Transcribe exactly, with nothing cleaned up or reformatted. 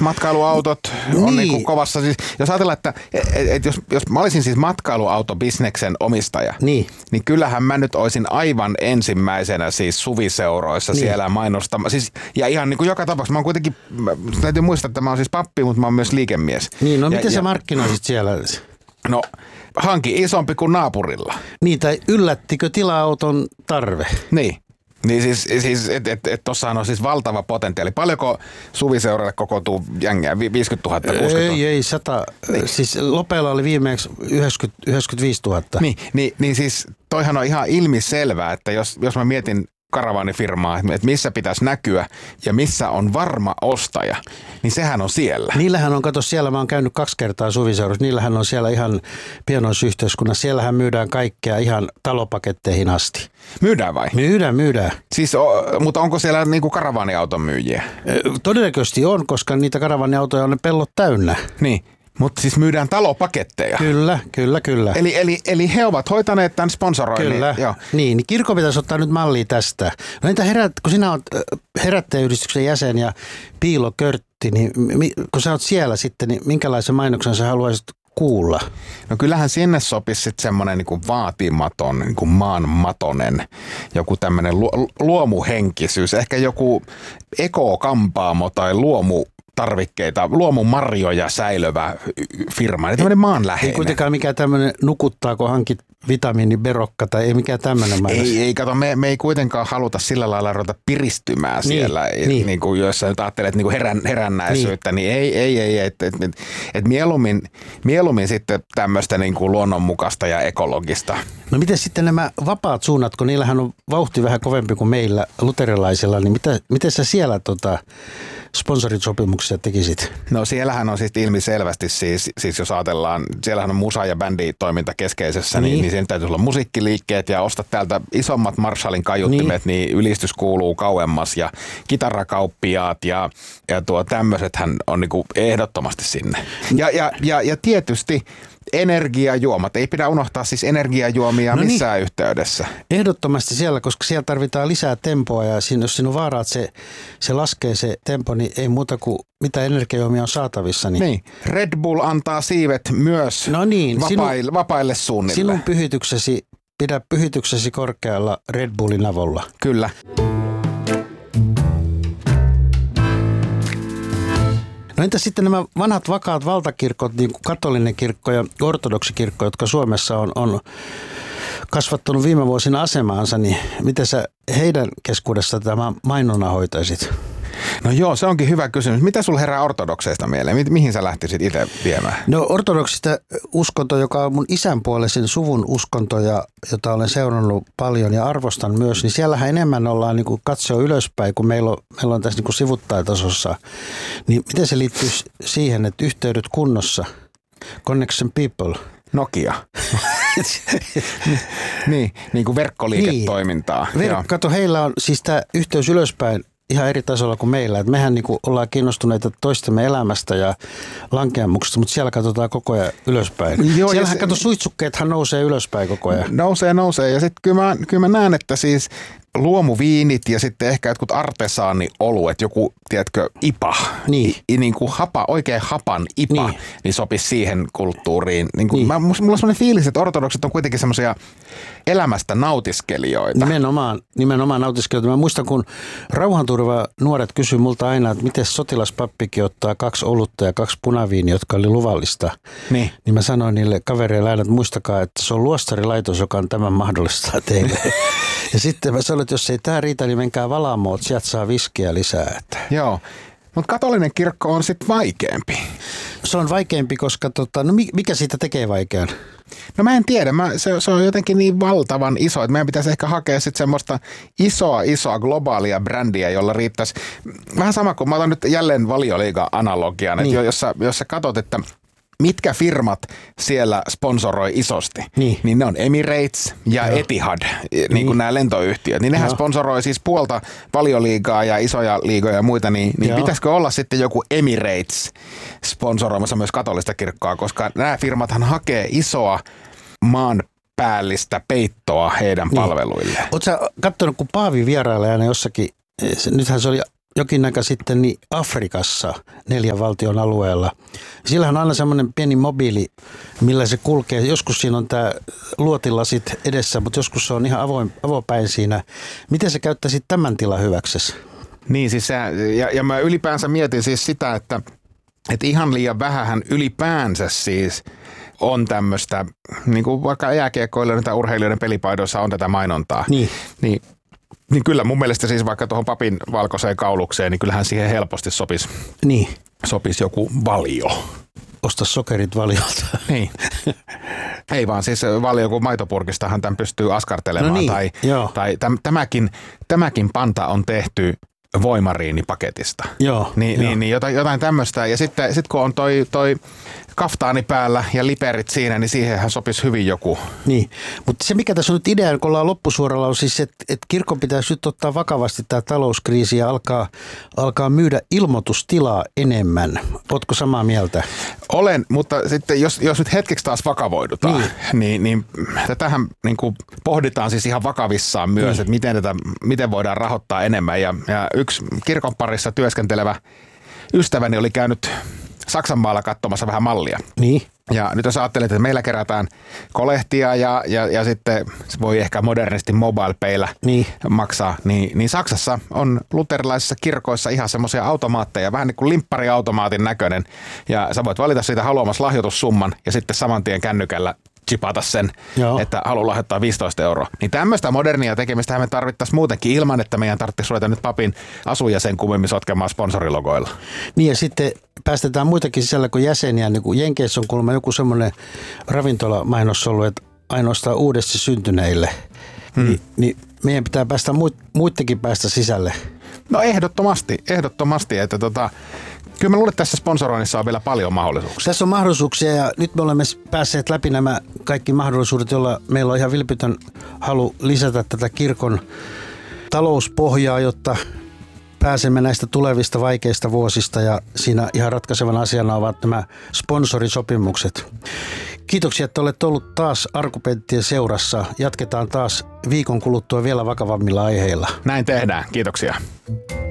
matkailuautot on niin. Niin kuin kovassa. Siis, jos ajatellaan, että et, et jos, jos mä olisin siis matkailuautobisneksen omistaja, niin. niin kyllähän mä nyt olisin aivan ensimmäisenä siis suviseuroissa niin. siellä mainostama. Siis, ja ihan niin kuin joka tapauksessa, mä oon kuitenkin, täytyy muistaa, että mä oon siis pappi, mutta mä oon myös liikemies. Niin, no ja, miten ja, sä markkinoisit siellä? No, hanki isompi kuin naapurilla. Niin, tai yllättikö tila-auton tarve? Niin. Niin siis, siis että et, et tossahan on siis valtava potentiaali. Paljonko suviseuralle kokoontuu jängeä? viisikymmentätuhatta, kuusikymmentätuhatta? Ei, ei, sata. Niin. Siis Lopeella oli viimeksi yhdeksänkymmentä, yhdeksänkymmentäviisituhatta. Niin, niin, niin siis toihan on ihan ilmiselvää, että jos, jos mä mietin karavaanifirmaa, että missä pitäisi näkyä ja missä on varma ostaja, niin sehän on siellä. Niillähän on, kato siellä, mä oon käynyt kaksi kertaa suviseurassa, niillähän on siellä ihan pienoisyhteiskunnassa, siellähän myydään kaikkea ihan talopaketteihin asti. Myydään vai? Myydään, myydään. Siis, o, mutta onko siellä niinku karavaaniauton myyjiä? Todennäköisesti on, koska niitä karavaaniautoja on ne pellot täynnä. Niin. Mutta siis myydään talopaketteja. Kyllä, kyllä, kyllä. Eli, eli, eli he ovat hoitaneet tämän sponsoroinnin. Kyllä, joo. Niin, niin kirkko pitäisi ottaa nyt mallia tästä. No entä herät, kun sinä olet herättäjäyhdistyksen jäsen ja piilokörtti, niin kun sä oot siellä sitten, niin minkälaisen mainoksen sä haluaisit kuulla? No kyllähän sinne sopisi sitten semmoinen niinku vaatimaton, niinku maanmatonen, joku tämmöinen luomuhenkisyys, ehkä joku ekokampaamo tai luomu tarvikkeita, luomumarjoja säilövä firma, eli tämmöinen maanläheinen. Ei kuitenkaan mikään tämmöinen nukuttaako hankit vitamiiniberokka tai ei mikään tämmöinen mainos. Ei, ei kato, me, me ei kuitenkaan haluta sillä lailla ruveta piristymään niin, siellä, niin. Niin kuin, jos sä nyt ajattelet niin kuin herän, herännäisyyttä, niin, niin ei, ei, ei, että et, et, et mieluummin, mieluummin sitten tämmöistä niin kuin luonnonmukaista ja ekologista. No miten sitten nämä vapaat suunnat, kun niillähän on vauhti vähän kovempi kuin meillä luterilaisilla, niin mitä, miten sä siellä tota, sponsorisopimuksia tekisit? No siellähän on siis ilmiselvästi siis, siis jos ajatellaan, siellähän on musa- ja bänditoiminta keskeisessä, niin, niin, niin sen täytyy olla musiikkiliikkeet ja ostaa täältä isommat Marshallin kaiuttimet, niin, niin ylistys kuuluu kauemmas ja kitarakauppiaat ja, ja tuo tämmöisethän on niinku ehdottomasti sinne. Ja, ja, ja, ja tietysti energiajuomat. Ei pidä unohtaa siis energiajuomia no missään niin. yhteydessä. Ehdottomasti siellä, koska siellä tarvitaan lisää tempoa ja siinä, jos siinä on vaaraa, että se, se laskee se tempo, niin ei muuta kuin mitä energiajuomia on saatavissa. Niin. niin. Red Bull antaa siivet myös no niin, vapaille, sinun, vapaille suunnille. Sinun pyhityksesi, pidä pyhityksesi korkealla Red Bullin avulla. Kyllä. No entä sitten nämä vanhat vakaat valtakirkot, niin kuin katolinen kirkko ja ortodoksikirkko, jotka Suomessa on, on kasvattanut viime vuosina asemaansa, niin miten sä heidän keskuudessa tämä mainona hoitaisit? No joo, se onkin hyvä kysymys. Mitä sulla herää ortodokseista mieleen? Mi- mihin sä lähtisit itse viemään? No ortodoksista uskonto, joka on mun isänpuolisen suvun uskonto, ja, jota olen seurannut paljon ja arvostan myös, niin siellähän enemmän ollaan niin kuin katsoa ylöspäin, kun meillä on, meillä on tässä niin kuin sivuttajatasossa. Niin miten se liittyy siihen, että yhteydet kunnossa? Connection people. Nokia. niin, niin kuin verkkoliiketoimintaa. Niin. Ver- kato, heillä on siis tämä yhteys ylöspäin ihan eri tasolla kuin meillä. Et mehän niinku ollaan kiinnostuneita toistemme elämästä ja lankeamuksesta, mutta siellä katsotaan koko ajan ylöspäin. Joo, siellähän se, kato, suitsukkeethan nousee ylöspäin koko ajan. Nousee, nousee. Ja sitten kyllä mä, kyllä mä näen, että siis luomuviinit ja sitten ehkä jotkut artesaanioluet, joku, tiedätkö, ipa, niin. I, niin kuin hapa, oikein hapan ipa, niin, niin sopisi siihen kulttuuriin. Niin kuin, niin. Mä, mulla on sellainen fiilis, että ortodokset on kuitenkin semmoisia elämästä nautiskelijoita. Nimenomaan, nimenomaan nautiskelijoita. Mä muistan, kun rauhanturva nuoret kysyi multa aina, että miten sotilaspappikin ottaa kaksi olutta ja kaksi punaviiniä, jotka oli luvallista. Niin. Niin mä sanoin niille kavereille aina, että muistakaa, että se on luostarilaitos, joka on tämän mahdollistaa teille. Ja sitten mä sanoin, että jos ei tämä riitä, niin menkää Valaamoon, että sieltä saa viskiä lisää. Että. Joo, mutta katolinen kirkko on sitten vaikeampi. Se on vaikeampi, koska tota, no mikä siitä tekee vaikean? No mä en tiedä, mä, se, se on jotenkin niin valtavan iso, että meidän pitäisi ehkä hakea sitten semmoista isoa, isoa globaalia brändiä, jolla riittäisi, vähän sama kuin mä otan nyt jälleen Valioliiga-analogian, niin. että jos sä, jos sä katot, että mitkä firmat siellä sponsoroi isosti, niin, niin ne on Emirates ja Joo. Etihad, niin, niin kuin nämä lentoyhtiöt. Niin nehän Joo. sponsoroi siis puolta Valioliigaa ja isoja liigoja ja muita, niin, niin pitäisikö olla sitten joku Emirates sponsoroimassa myös katolista kirkkoa, koska nämä firmathan hakee isoa maan päällistä peittoa heidän niin. palveluille. Oletko sä katsonut, kun Paavi vierailee aina jossakin, nythän se oli jokin aika sitten niin Afrikassa neljän valtion alueella. Sillähän on aina semmoinen pieni mobiili, millä se kulkee. Joskus siinä on tämä luotilasit edessä, mutta joskus se on ihan avoin, avopäin siinä. Miten sä käyttäisit tämän tilan hyväksesi? Niin siis se, ja, ja mä ylipäänsä mietin siis sitä, että, että ihan liian vähähän ylipäänsä siis on tämmöistä, niin kuin vaikka jääkiekkoilijoiden tai urheilijoiden pelipaidoissa on tätä mainontaa. Niin. Niin, niin kyllä mun mielestä siis vaikka tuohon papin valkoiseen kaulukseen, niin kyllähän siihen helposti sopisi, niin. sopisi joku valio. Osta sokerit valiolta. Niin. Ei vaan siis valio, kun maitopurkistahan tämän pystyy askartelemaan. No niin, tai tai täm, tämäkin, tämäkin panta on tehty voimariinipaketista. Joo, niin, jo. niin, niin jotain, jotain tämmöistä. Ja sitten sit kun on toi, toi kaftaani päällä ja liperit siinä, niin siihenhän sopisi hyvin joku. Niin, mutta se mikä tässä on nyt idea, kun ollaan loppusuoralla, on siis, että, että kirkon pitäisi nyt ottaa vakavasti tämä talouskriisi ja alkaa, alkaa myydä ilmoitustilaa enemmän. Ootko samaa mieltä? Olen, mutta sitten jos, jos nyt hetkeksi taas vakavoidutaan, niin, niin, niin tätähän niin kuin pohditaan siis ihan vakavissaan myös, niin. Että miten, tätä, miten voidaan rahoittaa enemmän. Ja, ja yksi kirkon parissa työskentelevä ystäväni oli käynyt Saksanmaalla katsomassa vähän mallia. Niin. Ja nyt jos ajattelet, että meillä kerätään kolehtia ja, ja, ja sitten se voi ehkä modernisti MobilePaylla niin. maksaa, niin, niin Saksassa on luterilaisissa kirkoissa ihan semmoisia automaatteja, vähän niin kuin limppariautomaatin näköinen. Ja sä voit valita siitä haluamas lahjoitussumman ja sitten saman tien kännykällä chipata sen, Joo. että haluaa lahjoittaa viisitoista euroa. Niin tämmöistä modernia tekemistä me tarvittaisiin muutenkin ilman, että meidän tarvitsisi ruveta nyt papin asujäsen kummemmin sotkemaan sponsorilogoilla. Niin ja sitten päästetään muitakin sisällä kuin jäseniä. Niin kuin Jenkeissä on kuulemma joku semmoinen ravintolamainos ollut, että ainoastaan uudesti syntyneille. Hmm. Ni, niin meidän pitää päästä muittenkin päästä sisälle. No ehdottomasti, ehdottomasti, että tota... Kyllä mä luulen, että tässä sponsoroinnissa on vielä paljon mahdollisuuksia. Tässä on mahdollisuuksia ja nyt me olemme päässeet läpi nämä kaikki mahdollisuudet, joilla meillä on ihan vilpitön halu lisätä tätä kirkon talouspohjaa, jotta pääsemme näistä tulevista vaikeista vuosista ja siinä ihan ratkaisevan asiana ovat nämä sponsorisopimukset. Kiitoksia, että olette ollut taas Argumenttien seurassa. Jatketaan taas viikon kuluttua vielä vakavammilla aiheilla. Näin tehdään. Kiitoksia.